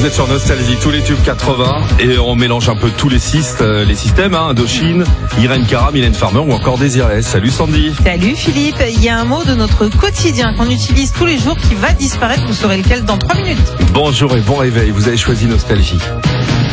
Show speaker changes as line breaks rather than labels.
Vous êtes sur Nostalgie, tous les tubes 80 et on mélange un peu tous les systèmes, Indochine, Irène Cara, Mylène Farmer ou encore Désirless. Salut Sandy.
Salut Philippe, il y a un mot de notre quotidien qu'on utilise tous les jours qui va disparaître, vous saurez lequel dans 3 minutes.
Bonjour et bon réveil, vous avez choisi Nostalgie.